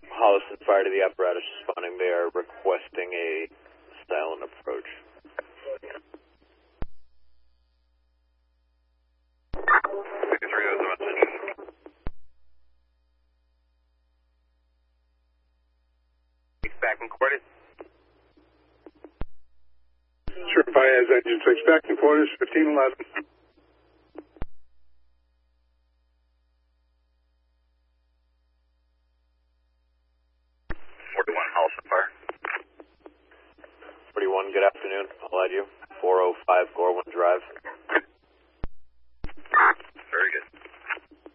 Holliston Fire to the apparatus responding. They are requesting a silent approach. Back and quarters. Sure, Baez engine 6, back and quarters, 1511. 41 Holliston Fire. 41, good afternoon. I'll add you. 405 Gorwin Drive.